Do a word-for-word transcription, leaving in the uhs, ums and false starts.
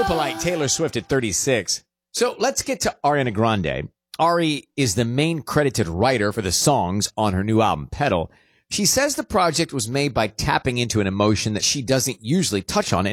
So polite, Taylor Swift at thirty-six. So let's get to Ariana Grande. Ari is the main credited writer for the songs on her new album, Pedal. She says the project was made by tapping into an emotion that she doesn't usually touch on